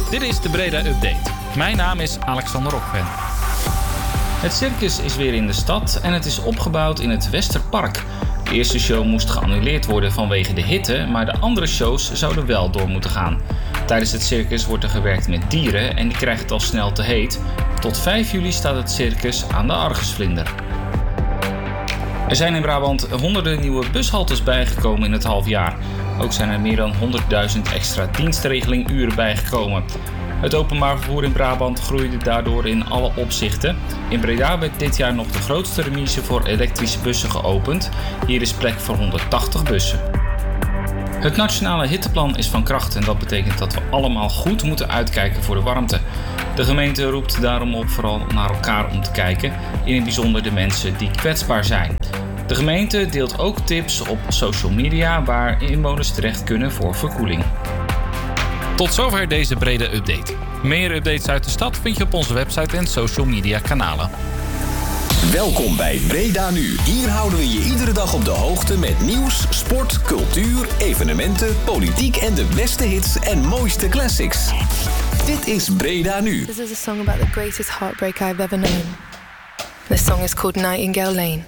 Dit is de Breda Update. Mijn naam is Alexander Rokven. Het circus is weer in de stad en het is opgebouwd in het Westerpark. De eerste show moest geannuleerd worden vanwege de hitte, maar de andere shows zouden wel door moeten gaan. Tijdens het circus wordt er gewerkt met dieren en die krijgen het al snel te heet. Tot 5 juli staat het circus aan de Argusvlinder. Er zijn in Brabant honderden nieuwe bushaltes bijgekomen in het halfjaar. Ook zijn er meer dan 100.000 extra dienstregelinguren bijgekomen. Het openbaar vervoer in Brabant groeide daardoor in alle opzichten. In Breda werd dit jaar nog de grootste remise voor elektrische bussen geopend. Hier is plek voor 180 bussen. Het nationale hitteplan is van kracht en dat betekent dat we allemaal goed moeten uitkijken voor de warmte. De gemeente roept daarom op vooral naar elkaar om te kijken, in het bijzonder de mensen die kwetsbaar zijn. De gemeente deelt ook tips op social media waar inwoners terecht kunnen voor verkoeling. Tot zover deze Breda Update. Meer updates uit de stad vind je op onze website en social media kanalen. Welkom bij Breda Nu. Hier houden we je iedere dag op de hoogte met nieuws, sport, cultuur, evenementen, politiek en de beste hits en mooiste classics. Dit is Breda Nu. This is a song about the greatest heartbreak I've ever known. This song is called Nightingale Lane.